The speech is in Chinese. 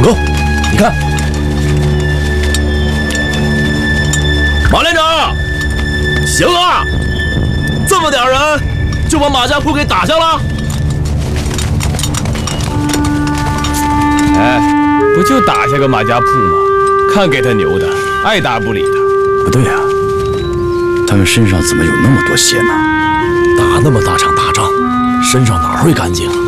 不够，你看， 马连长，行啊，这么点人就把马家铺给打下了。 哎，不就打下个马家铺吗？看给他牛的，爱打不理他。 不对啊，他们身上怎么有那么多血呢？ 打那么大场大仗，身上哪会干净？